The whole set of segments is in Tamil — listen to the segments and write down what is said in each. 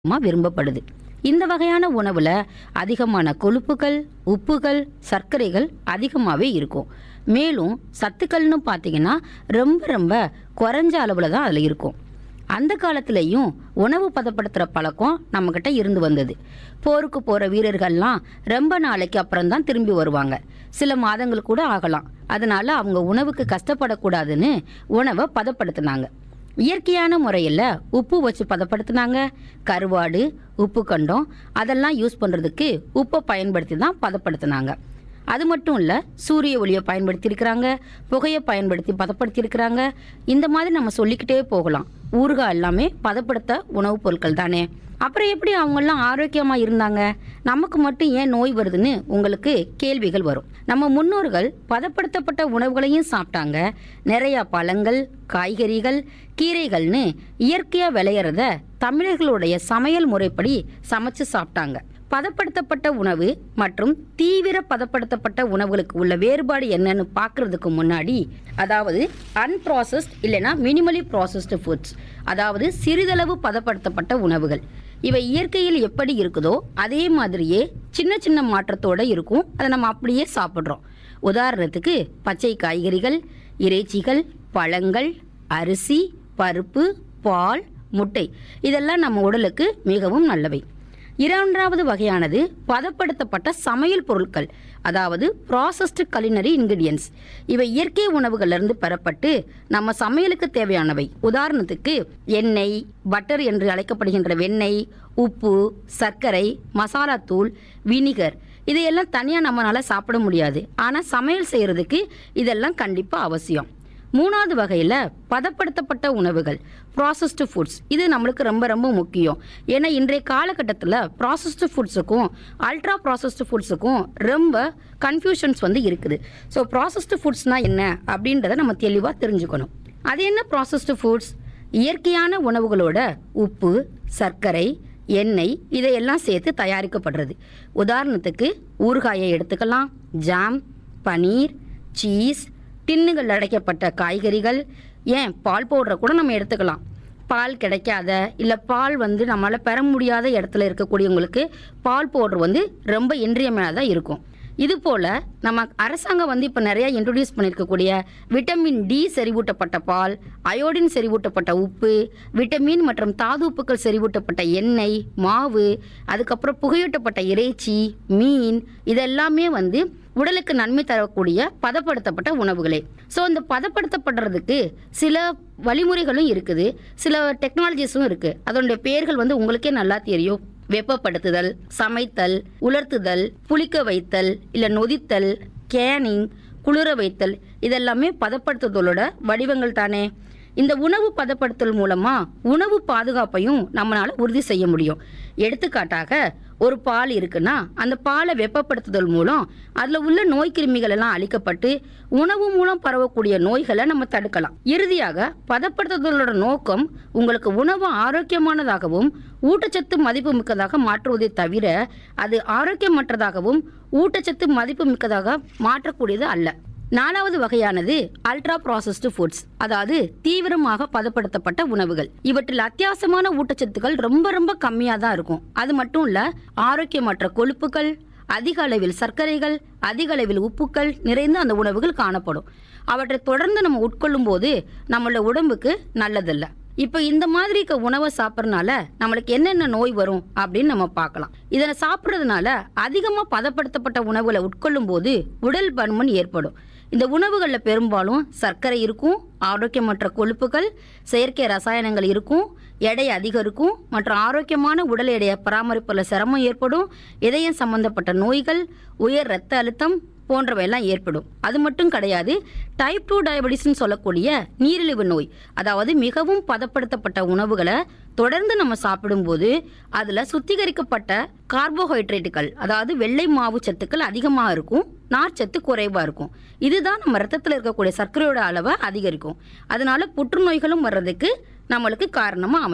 விரும்பப்படுது. இந்த வகையான உணவுல அதிகமான கொழுப்புகள், உப்புகள், சர்க்கரைகள் அதிகமாகவே இருக்கும். மேலும் சத்துக்கள்னு பார்த்தீங்கன்னா ரொம்ப ரொம்ப குறைஞ்ச அளவில் தான் அதில் இருக்கும். அந்த காலத்திலையும் உணவு பதப்படுத்துகிற பழக்கம் நம்மக்கிட்ட இருந்து வந்தது. போருக்கு போகிற வீரர்கள்லாம் ரொம்ப நாளைக்கு அப்புறம் தான் திரும்பி வருவாங்க. சில மாதங்கள் கூட ஆகலாம். அதனால அவங்க உணவுக்கு கஷ்டப்படக்கூடாதுன்னு உணவை பதப்படுத்தினாங்க. இயற்கையான முறையில் உப்பு வச்சு பதப்படுத்தினாங்க. கருவாடு, உப்பு கண்டம் அதெல்லாம் யூஸ் பண்ணுறதுக்கு உப்பை பயன்படுத்தி தான் பதப்படுத்தினாங்க. அது மட்டும் இல்லை, சூரிய ஒளியை பயன்படுத்தியிருக்கிறாங்க, புகையை பயன்படுத்தி பதப்படுத்தியிருக்கிறாங்க. இந்த மாதிரி நம்ம சொல்லிக்கிட்டே போகலாம். ஊறுகாய் எல்லாமே பதப்படுத்த உணவுப் பொருட்கள் தானே. அப்புறம் எப்படி அவங்கெல்லாம் ஆரோக்கியமாக இருந்தாங்க? நமக்கு மட்டும் ஏன் நோய் வருதுன்னு உங்களுக்கு கேள்விகள் வரும். நம்ம முன்னோர்கள் பதப்படுத்தப்பட்ட உணவுகளையும் சாப்பிட்டாங்க. நிறையா பழங்கள், காய்கறிகள், கீரைகள்னு இயற்கையாக விளையிறத தமிழர்களுடைய சமையல் முறைப்படி சமைச்சு சாப்பிட்டாங்க. பதப்படுத்தப்பட்ட உணவு மற்றும் தீவிர பதப்படுத்தப்பட்ட உணவுகளுக்கு உள்ள வேறுபாடு என்னன்னு பார்க்கறதுக்கு முன்னாடி, அதாவது அன்ப்ராசஸ்ட் இல்லைன்னா மினிமலி ப்ராசஸ்டு ஃபுட்ஸ், அதாவது சிறிதளவு பதப்படுத்தப்பட்ட உணவுகள், இவை இயற்கையில் எப்படி இருக்குதோ அதே மாதிரியே சின்ன சின்ன மாற்றத்தோடு இருக்கும். அதை நம்ம அப்படியே சாப்பிட்றோம். உதாரணத்துக்கு பச்சை காய்கறிகள், இறைச்சிகள், பழங்கள், அரிசி, பருப்பு, பால், முட்டை இதெல்லாம் நம்ம உடலுக்கு மிகவும் நல்லவை. இரண்டாவது வகையானது பதப்படுத்தப்பட்ட சமையல் பொருட்கள், அதாவது ப்ராசஸ்டு கலினரி இன்கிரிடியன்ஸ். இவை இயற்கை உணவுகளிலிருந்து பெறப்பட்டு நம்ம சமையலுக்கு தேவையானவை. உதாரணத்துக்கு எண்ணெய், பட்டர் என்று அழைக்கப்படுகின்ற வெண்ணெய், உப்பு, சர்க்கரை, மசாலாத்தூள், வினிகர் இதையெல்லாம் தனியாக நம்மளால சாப்பிட முடியாது. ஆனால் சமையல் செய்கிறதுக்கு இதெல்லாம் கண்டிப்பாக அவசியம். மூணாவது வகையில் பதப்படுத்தப்பட்ட உணவுகள், ப்ராசஸ்டு ஃபுட்ஸ். இது நம்மளுக்கு ரொம்ப ரொம்ப முக்கியம். ஏன்னா இன்றைய காலகட்டத்தில் ப்ராசஸ்டு ஃபுட்ஸுக்கும் அல்ட்ரா ப்ராசஸ்டு ஃபுட்ஸுக்கும் ரொம்ப கன்ஃபியூஷன்ஸ் இருக்குது. ஸோ ப்ராசஸ்டு ஃபுட்ஸ்னால் என்ன அப்படின்றத நம்ம தெளிவாக தெரிஞ்சுக்கணும். அது என்ன ப்ராசஸ்டு ஃபுட்ஸ்? இயற்கையான உணவுகளோட உப்பு, சர்க்கரை, எண்ணெய் இதையெல்லாம் சேர்த்து தயாரிக்கப்படுறது. உதாரணத்துக்கு ஊறுகாயை எடுத்துக்கலாம், ஜாம், பனீர், சீஸ், டின்னுகள் அடைக்கப்பட்ட காய்கறிகள், ஏன் பால் பவுடரை கூட நம்ம எடுத்துக்கலாம். பால் கிடைக்காத இல்லை பால் நம்மளால் பெற முடியாத இடத்துல இருக்கக்கூடியவங்களுக்கு பால் பவுடர் ரொம்ப இன்றியமையாதான் இருக்கும். இது போல் நம்ம அரசாங்கம் இப்போ நிறையா இன்ட்ரடியூஸ் பண்ணியிருக்கக்கூடிய விட்டமின் டி செறிவூட்டப்பட்ட பால், அயோடின் செறிவூட்டப்பட்ட உப்பு, விட்டமின் மற்றும் தாது உப்புக்கள் செறிவூட்டப்பட்ட எண்ணெய், மாவு, அதுக்கப்புறம் புகையூட்டப்பட்ட இறைச்சி, மீன் இதெல்லாமே உடலுக்கு நன்மை தரக்கூடிய பதப்படுத்தப்பட்ட உணவுகளே. ஸோ இந்த பதப்படுத்தப்படுறதுக்கு சில வழிமுறைகளும் இருக்குது, சில டெக்னாலஜிஸும் இருக்குது. அதனுடைய பெயர்கள் உங்களுக்கே நல்லா தெரியும். வெப்பப்படுத்துதல், சமைத்தல், உலர்த்துதல், புளிக்க வைத்தல், இல்லை நொதித்தல், கேனிங், குளிர வைத்தல் இதெல்லாமே பதப்படுத்துதலோட வடிவங்கள் தானே. இந்த உணவு பதப்படுத்தல் மூலமா உணவு பாதுகாப்பையும் நம்மளால உறுதி செய்ய முடியும். எடுத்துக்காட்டாக ஒரு பால் இருக்குன்னா அந்த பாலை வெப்பப்படுத்துதல் மூலம் அதில் உள்ள நோய் கிருமிகள் எல்லாம் அழிக்கப்பட்டு உணவு மூலம் பரவக்கூடிய நோய்களை நம்ம தடுக்கலாம். இறுதியாக பதப்படுத்துதலோட நோக்கம் உங்களுக்கு உணவு ஆரோக்கியமானதாகவும் ஊட்டச்சத்து மதிப்பு மிக்கதாக மாற்றுவதை தவிர அது ஆரோக்கியமற்றதாகவும் ஊட்டச்சத்து மதிப்பு மிக்கதாக மாற்றக்கூடியது அல்ல. நாலாவது வகையானது அல்ட்ரா ப்ராசஸ்டு ஃபுட்ஸ், அதாவது தீவிரமாக பதப்படுத்தப்பட்ட உணவுகள். இவற்றில் அத்தியாவசியமான ஊட்டச்சத்துக்கள் ரொம்ப ரொம்ப கம்மியாக தான் இருக்கும். அது மட்டும் இல்லை, ஆரோக்கியமற்ற கொழுப்புகள், அதிக அளவில் சர்க்கரைகள், அதிக அளவில் உப்புக்கள் நிறைந்த அந்த உணவுகள் காணப்படும். அவற்றை தொடர்ந்து நம்ம உட்கொள்ளும் போது நம்மளோட உடம்புக்கு நல்லதில்லை. இப்போ இந்த மாதிரி உணவை சாப்பிட்றதுனால நம்மளுக்கு என்னென்ன நோய் வரும் அப்படின்னு நம்ம பார்க்கலாம். இதனை சாப்பிட்றதுனால அதிகமாக பதப்படுத்தப்பட்ட உணவுகளை உட்கொள்ளும் போது உடல் பருமன் ஏற்படும். இந்த உணவுகளில் பெரும்பாலும் சர்க்கரை இருக்கும், ஆரோக்கியமற்ற கொழுப்புகள், செயற்கை ரசாயனங்கள் இருக்கும், எடை அதிகம் இருக்கும் மற்றும் ஆரோக்கியமான உடல் எடையை பராமரிப்பில் சிரமம் ஏற்படும். இதயம் சம்பந்தப்பட்ட நோய்கள், உயர் இரத்த அழுத்தம் போன்றவையெல்லாம் ஏற்படும். அது மட்டும் கிடையாது, டைப் 2 டயபெட்டிஸ்ன்னு சொல்லக்கூடிய நீரிழிவு நோய், அதாவது மிகவும் பதப்படுத்தப்பட்ட உணவுகளை தொடர்ந்து நம்ம சாப்பிடும்போது அதில் சுத்திகரிக்கப்பட்ட கார்போஹைட்ரேட்டுகள், அதாவது வெள்ளை மாவு சத்துக்கள் அதிகமாக இருக்கும், நார்ச்சத்து குறைவாக இருக்கும். இதுதான் நம்ம ரத்தத்தில் இருக்கக்கூடிய சர்க்கரையோட அளவை அதிகரிக்கும். அதனால புற்றுநோய்களும் வர்றதுக்கு நம்மளுக்கு காரணமாக அமையும்.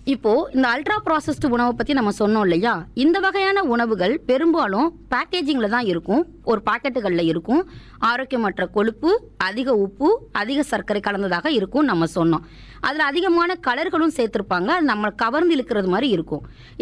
இப்போ இந்த அல்ட்ரா ப்ராசஸ்டு உணவை பத்தி நம்ம சொன்னோம் இல்லையா, இந்த வகையான உணவுகள் பெரும்பாலும் பேக்கேஜிங்ல தான் இருக்கும், ஒரு பாக்கெட்டுகள்ல இருக்கும். ஆரோக்கியமற்ற கொழுப்பு, அதிக உப்பு, அதிக சர்க்கரை கலந்ததாக இருக்கும் நம்ம சொன்னோம். அதுல அதிகமான கலர்களும் சேர்த்திருப்பாங்க, அது நம்ம கவர்ந்து இழுக்கிறது மாதிரி இருக்கும்.